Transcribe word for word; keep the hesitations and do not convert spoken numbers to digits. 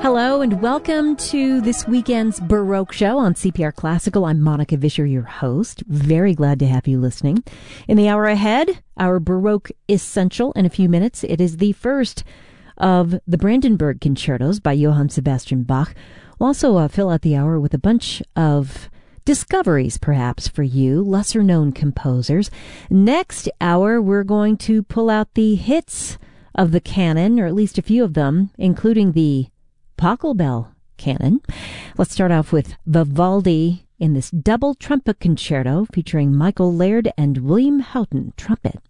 Hello and welcome to this weekend's Baroque Show on C P R Classical. I'm Monica Vischer, your host. Very glad to have you listening. In the hour ahead, our Baroque Essential. In a few minutes, it is the first of the Brandenburg Concertos by Johann Sebastian Bach. We'll also uh, fill out the hour with a bunch of discoveries, perhaps, for you, lesser-known composers. Next hour, we're going to pull out the hits of the canon, or at least a few of them, including the Pachelbel canon. Let's start off with Vivaldi in this double trumpet concerto featuring Michael Laird and William Houghton trumpet.